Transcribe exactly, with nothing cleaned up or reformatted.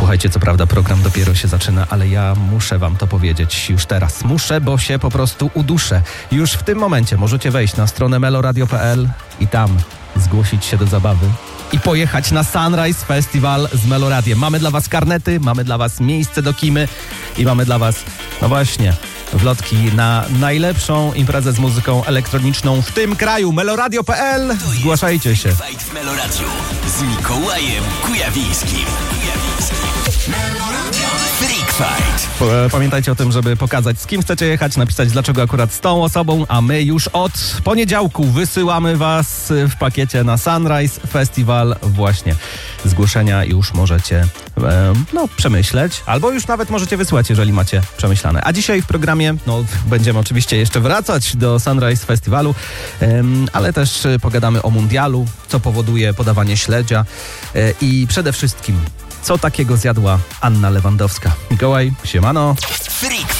Słuchajcie, co prawda program dopiero się zaczyna, ale ja muszę wam to powiedzieć już teraz. Muszę, bo się po prostu uduszę. Już w tym momencie możecie wejść na stronę meloradio kropka p l i tam zgłosić się do zabawy i pojechać na Sunrise Festival z Meloradiem. Mamy dla was karnety, mamy dla was miejsce do kimy i mamy dla was, no właśnie, wlotki na najlepszą imprezę z muzyką elektroniczną w tym kraju. meloradio kropka p l. Zgłaszajcie się. Fight w Meloradiu z Mikołajem Kujawińskim. Freak Fight. Pamiętajcie o tym, żeby pokazać, z kim chcecie jechać, napisać, dlaczego akurat z tą osobą, a my już od poniedziałku wysyłamy was w pakiecie na Sunrise Festival. Właśnie zgłoszenia już możecie e, no, przemyśleć, albo już nawet możecie wysłać, jeżeli macie przemyślane. A dzisiaj w programie no, będziemy oczywiście jeszcze wracać do Sunrise Festiwalu, e, ale też pogadamy o mundialu, co powoduje podawanie śledzia e, i przede wszystkim, co takiego zjadła Anna Lewandowska. Mikołaj, siemano. Freak